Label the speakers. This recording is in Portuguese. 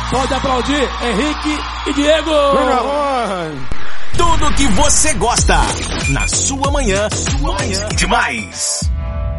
Speaker 1: Pode aplaudir Henrique e Diego.
Speaker 2: Tudo que você gosta na sua manhã demais.